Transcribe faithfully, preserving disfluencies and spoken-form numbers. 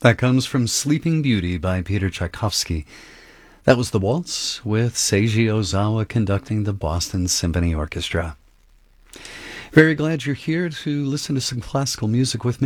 That comes from Sleeping Beauty by Peter Tchaikovsky. That was the waltz with Seiji Ozawa conducting the Boston Symphony Orchestra. Very glad you're here to listen to some classical music with me.